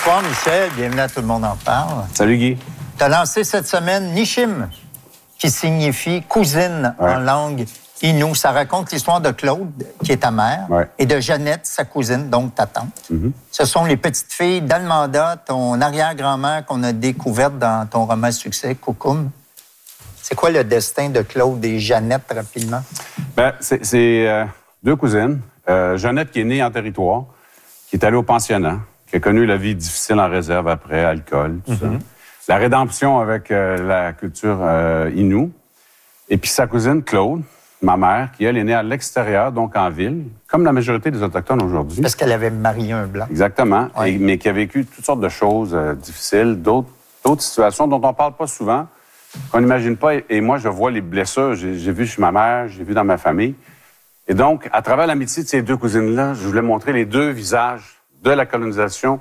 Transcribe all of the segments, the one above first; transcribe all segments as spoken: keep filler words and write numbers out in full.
Bonsoir, Michel. Bienvenue à Tout le monde en parle. Salut, Guy. Tu as lancé cette semaine Nishim, qui signifie cousine ouais. en langue Innu. Ça raconte l'histoire de Claude, qui est ta mère, ouais. et de Jeannette, sa cousine, donc ta tante. Mm-hmm. Ce sont les petites filles d'Almanda, ton arrière-grand-mère qu'on a découverte dans ton roman succès, Coucoum. C'est quoi le destin de Claude et Jeannette, rapidement? Ben, c'est, c'est euh, deux cousines. Euh, Jeannette, qui est née en territoire, qui est allée au pensionnat, qui a connu la vie difficile en réserve après, alcool, tout mm-hmm. ça. La rédemption avec euh, la culture euh, Innu. Et puis sa cousine Claude, ma mère, qui, elle, est née à l'extérieur, donc en ville, comme la majorité des Autochtones aujourd'hui. Parce qu'elle avait marié un Blanc. Exactement, ouais. et, mais qui a vécu toutes sortes de choses euh, difficiles, d'autres, d'autres situations dont on ne parle pas souvent, qu'on n'imagine pas. Et, et moi, je vois les blessures, j'ai, j'ai vu chez ma mère, j'ai vu dans ma famille. Et donc, à travers l'amitié de ces deux cousines-là, je voulais montrer les deux visages de la colonisation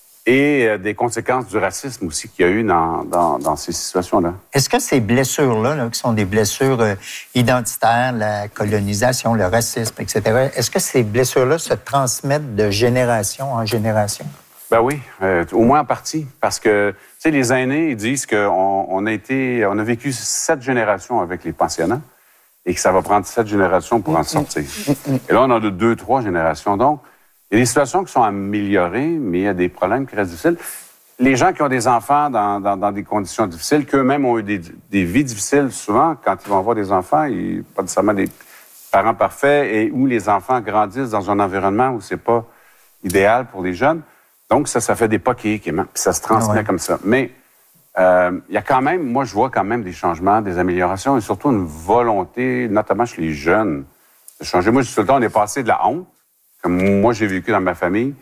et euh, des conséquences du racisme aussi qu'il y a eu dans, dans, dans ces situations-là. Est-ce que ces blessures-là, là, qui sont des blessures euh, identitaires, la colonisation, le racisme, et cetera, est-ce que ces blessures-là se transmettent de génération en génération? Ben oui, euh, au moins en partie, parce que, tu sais, les aînés, ils disent qu'on on a été, on a vécu sept générations avec les pensionnats et que ça va prendre sept générations pour en sortir. Et là, on a de deux, trois générations, donc il y a des situations qui sont améliorées, mais il y a des problèmes qui restent difficiles. Les gens qui ont des enfants dans, dans, dans des conditions difficiles, qu'eux-mêmes ont eu des, des vies difficiles, souvent, quand ils vont avoir des enfants, ils, pas nécessairement des parents parfaits, et où les enfants grandissent dans un environnement où c'est pas idéal pour les jeunes. Donc, ça, ça fait des poquets, puis ça se transmet ouais. comme ça. Mais euh, il y a quand même, moi, je vois quand même des changements, des améliorations, et surtout une volonté, notamment chez les jeunes, de changer. Moi, je dis tout le temps, on est passé de la honte, comme moi, j'ai vécu dans ma famille,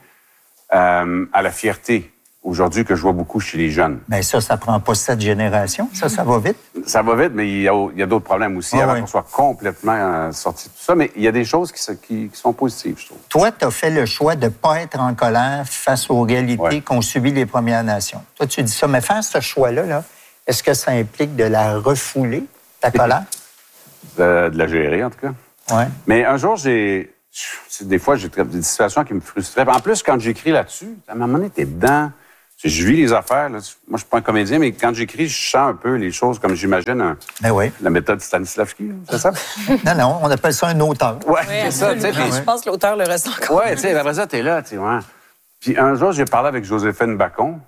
euh, à la fierté, aujourd'hui, que je vois beaucoup chez les jeunes. Bien, ça, ça prend pas sept générations. Ça, ça va vite. Ça va vite, mais il y a, il y a d'autres problèmes aussi, oh, avant oui. qu'on soit complètement euh, sorti de tout ça. Mais il y a des choses qui, qui, qui sont positives, je trouve. Toi, tu as fait le choix de ne pas être en colère face aux réalités ouais. qu'ont subies les Premières Nations. Toi, tu dis ça, mais faire ce choix-là, là, est-ce que ça implique de la refouler, ta colère? de, de la gérer, en tout cas. Oui. Mais un jour, j'ai... Des fois, j'ai des situations qui me frustraient. En plus, quand j'écris là-dessus, à un moment donné, t'es dedans. Je vis les affaires. Là. Moi, je suis pas un comédien, mais quand j'écris, je sens un peu les choses comme j'imagine un, ben oui. la méthode Stanislavski, c'est ça? Non, non, on appelle ça un auteur. Oui, c'est ça. Puis, je pense que l'auteur le reste encore. Oui, tu sais, après ça, t'es là, tu sais, ouais. Puis un jour, j'ai parlé avec Joséphine Bacon.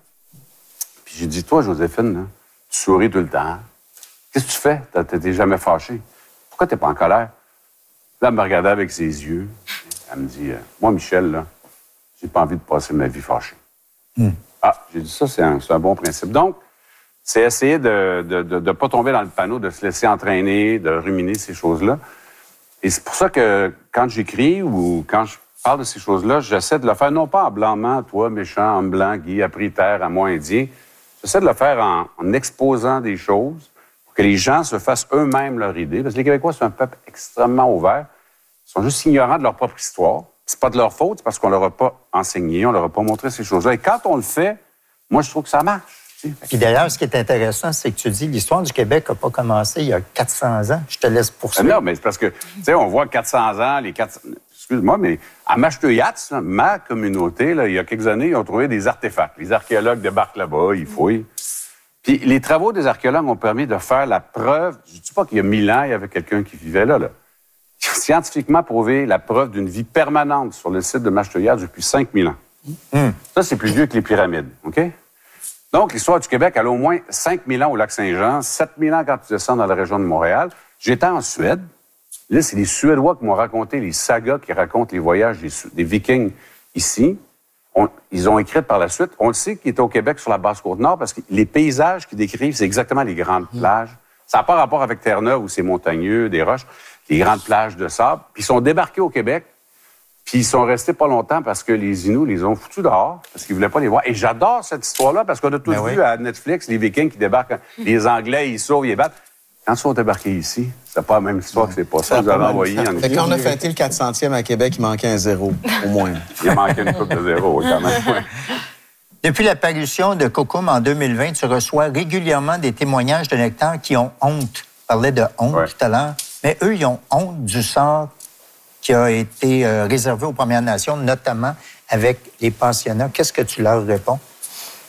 Puis j'ai dit, toi, Joséphine, là, tu souris tout le temps. Qu'est-ce que tu fais? T'es jamais fâché. Pourquoi t'es pas en colère? Là, elle me regardait avec ses yeux. Elle me dit, euh, moi, Michel, là, j'ai pas envie de passer ma vie fâchée. Mm. Ah, j'ai dit ça, c'est un, c'est un bon principe. Donc, c'est essayer de ne de, de, de pas tomber dans le panneau, de se laisser entraîner, de ruminer ces choses-là. Et c'est pour ça que quand j'écris ou quand je parle de ces choses-là, j'essaie de le faire, non pas en blanc-ment, toi, méchant, homme blanc, Guy, appris terre, à moi, indien. J'essaie de le faire en, en exposant des choses pour que les gens se fassent eux-mêmes leur idée. Parce que les Québécois, c'est un peuple extrêmement ouvert. Ils sont juste ignorants de leur propre histoire. C'est pas de leur faute, c'est parce qu'on leur a pas enseigné, on leur a pas montré ces choses-là. Et quand on le fait, moi, je trouve que ça marche. Tu sais. Puis d'ailleurs, ce qui est intéressant, c'est que tu dis l'histoire du Québec n'a pas commencé il y a quatre cents ans. Je te laisse poursuivre. Non, mais c'est parce que, tu sais, on voit quatre cents ans, les quatre cents... Excuse-moi, mais à Mashteuiatz, ma communauté, là, il y a quelques années, ils ont trouvé des artefacts. Les archéologues débarquent là-bas, ils fouillent. Puis les travaux des archéologues ont permis de faire la preuve... Je ne dis pas qu'il y a mille ans, il y avait quelqu'un qui vivait là, là. Scientifiquement prouvé la preuve d'une vie permanente sur le site de Mashteuiatz depuis cinq mille ans. Mm. Ça, c'est plus vieux que les pyramides, OK? Donc, l'histoire du Québec, elle a au moins cinq mille ans au Lac-Saint-Jean, sept mille ans quand tu descends dans la région de Montréal. J'étais en Suède. Là, c'est les Suédois qui m'ont raconté les sagas qui racontent les voyages des, des Vikings ici. On, ils ont écrit par la suite. On le sait qu'ils étaient au Québec sur la Basse-Côte-Nord parce que les paysages qu'ils décrivent, c'est exactement les grandes mm. plages. Ça n'a pas rapport avec Terre-Neuve où c'est montagneux, des roches. Les grandes plages de sable. Puis ils sont débarqués au Québec, puis ils sont restés pas longtemps parce que les Inuits les ont foutus dehors, parce qu'ils voulaient pas les voir. Et j'adore cette histoire-là, parce qu'on a tous ben vu oui. à Netflix les Vikings qui débarquent, les Anglais, ils sauvent, ils battent. Quand ils sont débarqués ici, c'est pas la même histoire que c'est pas ça. Vous avez envoyé en Fait quand on a fêté le quatre centième à Québec, il manquait un zéro, au moins. Il manquait une coupe de zéro, quand même. Ouais. Depuis la parution de Coucoum en deux mille vingt, tu reçois régulièrement des témoignages de lecteurs qui ont honte. Tu parlais de honte ouais. tout à l'heure. Mais eux, ils ont honte du sort qui a été euh, réservé aux Premières Nations, notamment avec les pensionnats. Qu'est-ce que tu leur réponds?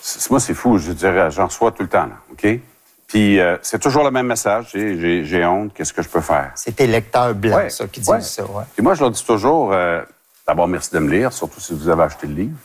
c'est, moi, c'est fou, je dirais, j'en reçois tout le temps, là, OK? Puis euh, c'est toujours le même message, j'ai, j'ai, j'ai honte, qu'est-ce que je peux faire? C'est tes lecteurs blancs, ouais, ça, qui disent ouais. ça, ouais. Puis moi, je leur dis toujours, euh, d'abord, merci de me lire, surtout si vous avez acheté le livre.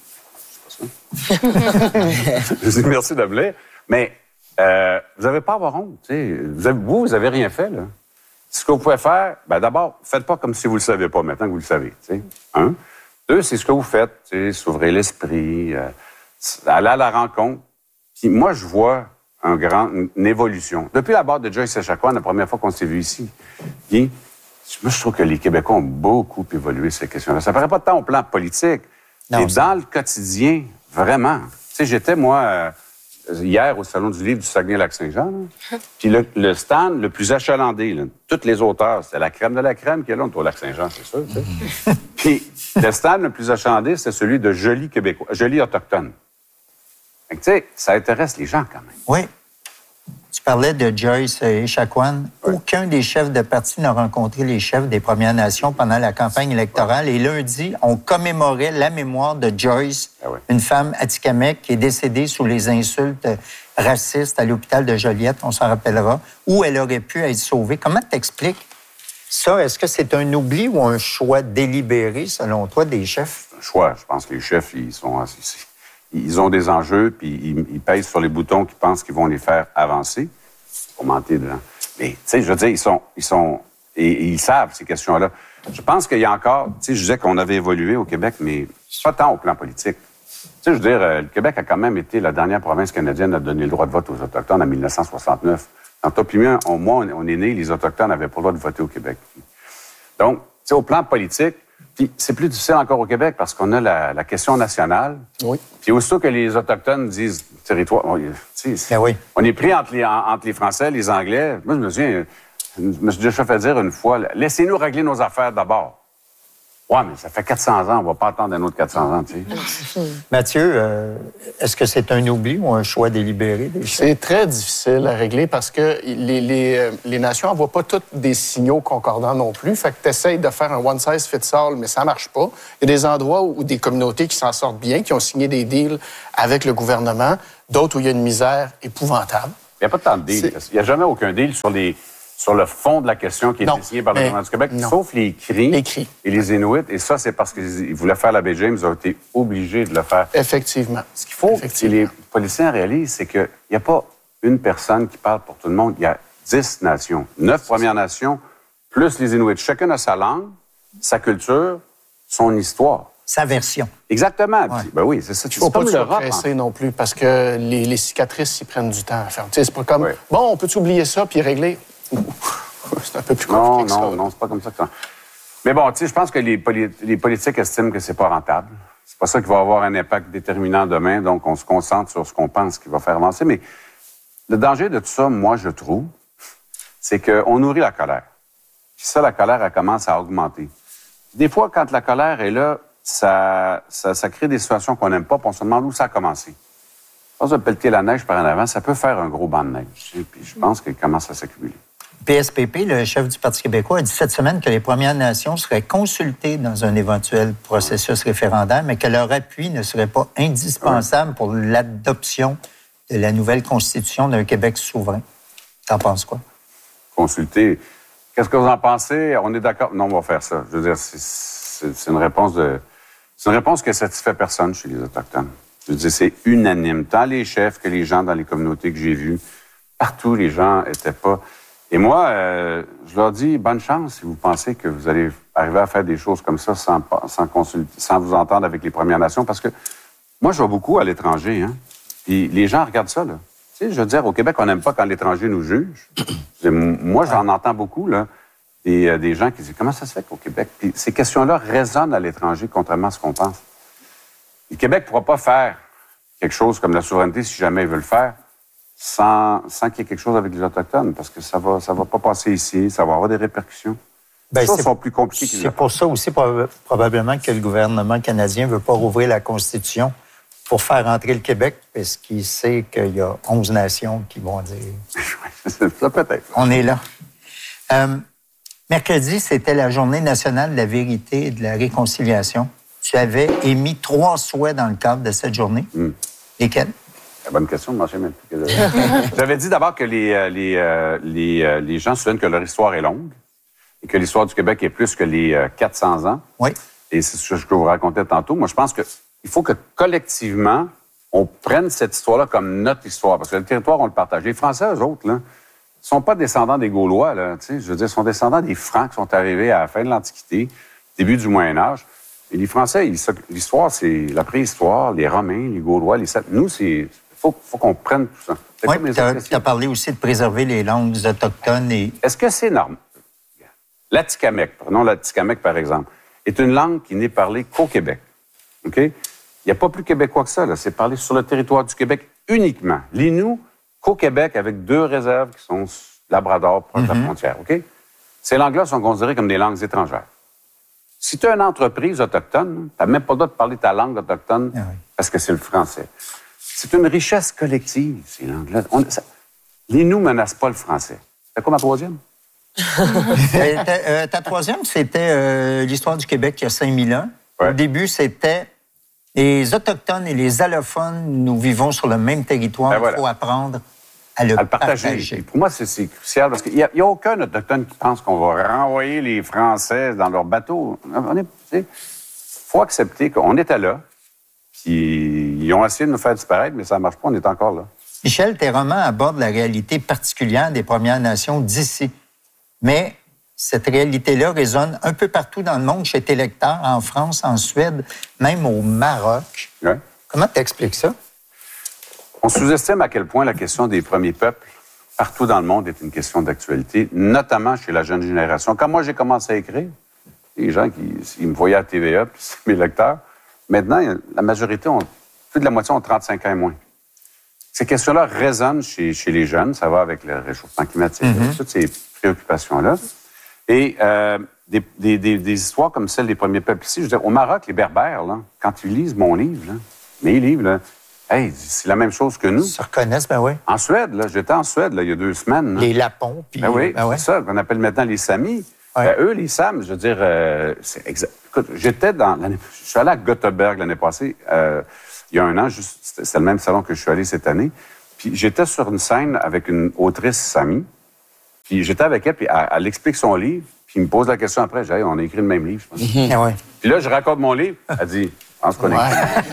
C'est pas ça. Je dis merci de me lire. Mais euh, vous n'avez pas à avoir honte, tu sais. Vous, avez, vous, vous avez rien fait, là. Ce que vous pouvez faire, ben d'abord, faites pas comme si vous le savez pas, maintenant que vous le savez, tu sais. Un. Deux, c'est ce que vous faites, tu sais, s'ouvrir l'esprit, euh, aller à la rencontre. Puis moi, je vois un grand, une évolution. Depuis la barre de Joyce Echaquan, la première fois qu'on s'est vu ici, puis, moi, je trouve que les Québécois ont beaucoup évolué ces questions-là. Ça ne paraît pas tant au plan politique, non, mais dans le quotidien, vraiment. Tu sais, j'étais, moi, euh, hier au Salon du livre du Saguenay-Lac-Saint-Jean, puis le, le stand le plus achalandé, là, tous les auteurs, c'était la crème de la crème qui est là, au Lac-Saint-Jean, c'est sûr, tu sais. Puis le stand le plus achalandé, c'est celui de jolis Québécois, jolis autochtones. Fait que, tu sais, ça intéresse les gens quand même. Oui. Tu parlais de Joyce Echaquan. Oui. Aucun des chefs de parti n'a rencontré les chefs des Premières Nations pendant la campagne électorale. Oui. Et lundi, on commémorait la mémoire de Joyce, ah oui. une femme atikamekw qui est décédée sous les insultes racistes à l'hôpital de Joliette, on s'en rappellera, où elle aurait pu être sauvée. Comment t'expliques ça? Est-ce que c'est un oubli ou un choix délibéré, selon toi, des chefs? Un choix. Je pense que les chefs, ils sont assez... Ils ont des enjeux, puis ils, ils pèsent sur les boutons qu'ils pensent qu'ils vont les faire avancer. Faut mentir dedans. Mais, tu sais, je veux dire, ils sont... Ils sont et, et ils savent ces questions-là. Je pense qu'il y a encore... Tu sais, je disais qu'on avait évolué au Québec, mais pas tant au plan politique. Tu sais, je veux dire, le Québec a quand même été la dernière province canadienne à donner le droit de vote aux Autochtones en dix-neuf cent soixante-neuf. Quand toi puis moi, on, moi, on est nés, les Autochtones n'avaient pas le droit de voter au Québec. Donc, tu sais, au plan politique, puis c'est plus difficile encore au Québec parce qu'on a la, la question nationale. Oui. Puis aussitôt que les Autochtones disent territoire, on, ben oui. on est pris entre les, entre les Français, les Anglais. Moi, je me souviens, je me suis déjà fait dire une fois, laissez-nous régler nos affaires d'abord. Ouais, mais ça fait quatre cents ans, on va pas attendre un autre quatre cents ans, tu sais. Mathieu, euh, est-ce que c'est un oubli ou un choix délibéré des chefs? C'est très difficile à régler parce que les, les, les nations n'envoient pas toutes des signaux concordants non plus. Fait que tu essaies de faire un one size fits all, mais ça marche pas. Il y a des endroits où, où des communautés qui s'en sortent bien, qui ont signé des deals avec le gouvernement, d'autres où il y a une misère épouvantable. Il n'y a pas tant de deals. Il n'y a jamais aucun deal sur les... sur le fond de la question qui a été signée par le gouvernement du Québec, non. sauf les Cris les Cris et les Inuits. Et ça, c'est parce qu'ils voulaient faire la baie James, ils ont été obligés de le faire. Effectivement. Ce qu'il faut que les politiciens réalisent, c'est qu'il n'y a pas une personne qui parle pour tout le monde. Il y a dix nations, neuf Premières Nations, plus les Inuits. Chacun a sa langue, sa culture, son histoire. Sa version. Exactement. Ouais. Ben oui, c'est ça. Il ne faut pas te presser non plus parce que les, les cicatrices, ils prennent du temps à faire. Tu sais, c'est pas comme, ouais. bon, on peut-tu oublier ça puis régler? C'est un peu plus compliqué non, que ça. Non, non, c'est pas comme ça que ça... Mais bon, tu sais, je pense que les, poli- les politiques estiment que c'est pas rentable. C'est pas ça qui va avoir un impact déterminant demain, donc on se concentre sur ce qu'on pense qui va faire avancer. Mais le danger de tout ça, moi, je trouve, c'est qu'on nourrit la colère. Puis ça, la colère, elle commence à augmenter. Des fois, quand la colère est là, ça, ça, ça crée des situations qu'on n'aime pas, puis on se demande où ça a commencé. Quand on pelleter la neige par en avant, ça peut faire un gros banc de neige. Puis je pense qu'elle commence à s'accumuler. P S P P, le chef du Parti québécois, a dit cette semaine que les Premières Nations seraient consultées dans un éventuel processus référendaire, mais que leur appui ne serait pas indispensable pour l'adoption de la nouvelle Constitution d'un Québec souverain. T'en penses quoi? Consulter. Qu'est-ce que vous en pensez? On est d'accord? Non, on va faire ça. Je veux dire, c'est, c'est, c'est une réponse de... C'est une réponse qui ne satisfait personne chez les Autochtones. Je veux dire, c'est unanime. Tant les chefs que les gens dans les communautés que j'ai vues, partout, les gens n'étaient pas... Et moi, euh, je leur dis, bonne chance si vous pensez que vous allez arriver à faire des choses comme ça sans, sans, consulter, sans vous entendre avec les Premières Nations. Parce que moi, je vais beaucoup à l'étranger. Hein, puis les gens regardent ça. Là. Tu sais, je veux dire, au Québec, on n'aime pas quand l'étranger nous juge. Moi, j'en entends beaucoup, là, des, des gens qui disent, comment ça se fait qu'au Québec? Puis ces questions-là résonnent à l'étranger, contrairement à ce qu'on pense. Le Québec ne pourra pas faire quelque chose comme la souveraineté, si jamais il veut le faire, sans, sans qu'il y ait quelque chose avec les Autochtones, parce que ça va, ça va pas passer ici, ça va avoir des répercussions. Ben, les choses sont plus compliquées. C'est pour ça aussi probablement que le gouvernement canadien ne veut pas rouvrir la Constitution pour faire entrer le Québec, parce qu'il sait qu'il y a onze nations qui vont dire... ça peut-être. On est là. Euh, mercredi, c'était la Journée nationale de la vérité et de la réconciliation. Tu avais émis trois souhaits dans le cadre de cette journée. Mm. Lesquels? C'est une bonne question, je m'en souviens même plus. Que... J'avais dit d'abord que les, les, euh, les, euh, les gens se souviennent que leur histoire est longue et que l'histoire du Québec est plus que les euh, quatre cents ans. Oui. Et c'est ce que je vous racontais tantôt. Moi, je pense qu'il faut que collectivement, on prenne cette histoire-là comme notre histoire. Parce que le territoire, on le partage. Les Français, eux autres, là, ne sont pas descendants des Gaulois. Là, je veux dire, ils sont descendants des Francs qui sont arrivés à la fin de l'Antiquité, début du Moyen Âge. Et les Français, l'histoire, c'est la préhistoire, les Romains, les Gaulois, les Celtes. Nous, c'est... Il faut, faut qu'on prenne tout ça. Oui, tu as parlé aussi de préserver les langues autochtones. Et... Est-ce que c'est normal? L'Atikamekw, prenons l'Atikamekw par exemple, est une langue qui n'est parlée qu'au Québec. OK? Il n'y a pas plus québécois que ça, là. C'est parlé sur le territoire du Québec uniquement. L'Innu, qu'au Québec, avec deux réserves qui sont Labrador, proche de la frontière. OK? Ces langues-là sont considérées comme des langues étrangères. Si tu as une entreprise autochtone, tu n'as même pas le droit de parler ta langue autochtone ah oui. parce que c'est le français. C'est une richesse collective, ces langues-là. L'Innu ne menace pas le français. C'est quoi ma troisième? euh, ta, euh, ta troisième, c'était euh, l'histoire du Québec il y a cinq mille ans. Ouais. Au début, c'était les Autochtones et les allophones, nous vivons sur le même territoire. Ben voilà. Il faut apprendre à le, à le partager. partager. Et pour moi, c'est, c'est crucial parce qu'il n'y a, a aucun Autochtone qui pense qu'on va renvoyer les Français dans leur bateau. Il faut accepter qu'on était là. Puis ils ont essayé de nous faire disparaître, mais ça ne marche pas, on est encore là. Michel, tes romans abordent la réalité particulière des Premières Nations d'ici. Mais cette réalité-là résonne un peu partout dans le monde, chez tes lecteurs, en France, en Suède, même au Maroc. Ouais. Comment t'expliques ça? On sous-estime à quel point la question des premiers peuples, partout dans le monde, est une question d'actualité, notamment chez la jeune génération. Quand moi, j'ai commencé à écrire, les gens qui ils me voyaient à T V A, puis c'est mes lecteurs, maintenant, la majorité, ont, plus de la moitié ont trente-cinq ans et moins. Ces questions-là résonnent chez, chez les jeunes. Ça va avec le réchauffement climatique, mm-hmm. toutes ces préoccupations-là. Et euh, des, des, des, des histoires comme celle des premiers peuples ici, je veux dire, au Maroc, les Berbères, là, quand ils lisent mon livre, là, mes livres, là, hey, c'est la même chose que nous. Ils se reconnaissent, ben oui. En Suède, là, j'étais en Suède là, il y a deux semaines. Là. Les Lapons, puis... Ben oui, ben ouais. c'est ça qu'on appelle maintenant les Samis. Ouais. Ben, eux, les Sams, je veux dire, euh, c'est exact. Écoute, j'étais dans l'année... Je suis allé à Göteborg l'année passée, euh, il y a un an, juste, c'était le même salon que je suis allé cette année. Puis j'étais sur une scène avec une autrice Sami. Puis j'étais avec elle, puis elle, elle explique son livre, puis il me pose la question après. J'ai dit, hey, on a écrit le même livre, je pense. Mm-hmm. Ah ouais. Puis là, je raconte mon livre. Elle dit, on se connaît. Ouais.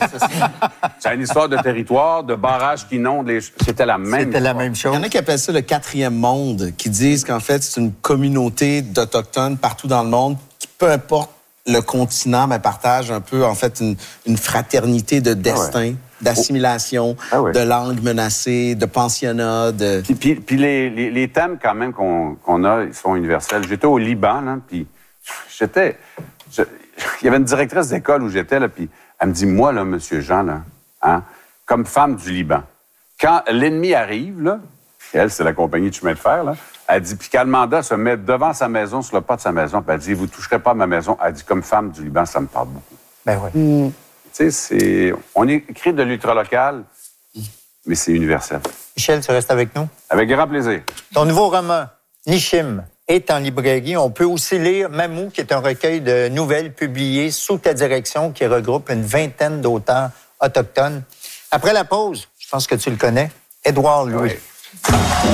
C'est une histoire de territoire, de barrages qui inondent les... C'était la même C'était la même chose. Il y en a qui appellent ça le quatrième monde, qui disent qu'en fait, c'est une communauté d'Autochtones partout dans le monde qui, peu importe le continent, mais partage un peu, en fait, une, une fraternité de destin. Ah ouais. D'assimilation, ah oui. de langue menacée, de pensionnat, de... Puis, puis, puis les, les, les thèmes, quand même, qu'on, qu'on a, ils sont universels. J'étais au Liban, là, puis j'étais... Je, il y avait une directrice d'école où j'étais, là, puis elle me dit, moi, là, monsieur Jean, là, hein, comme femme du Liban, quand l'ennemi arrive, là, elle, c'est la compagnie de chemin de fer, là, elle dit, puis quand le mandat se met devant sa maison, sur le pas de sa maison, puis elle dit, vous ne toucherez pas à ma maison. Elle dit, comme femme du Liban, ça me parle beaucoup. Ben oui. Mm. Tu sais, c'est... On écrit de l'ultra-local, mais c'est universel. Michel, tu restes avec nous? Avec grand plaisir. Ton nouveau roman, Nishim, est en librairie. On peut aussi lire Mamou, qui est un recueil de nouvelles publiées sous ta direction qui regroupe une vingtaine d'auteurs autochtones. Après la pause, je pense que tu le connais, Édouard Louis. Oui.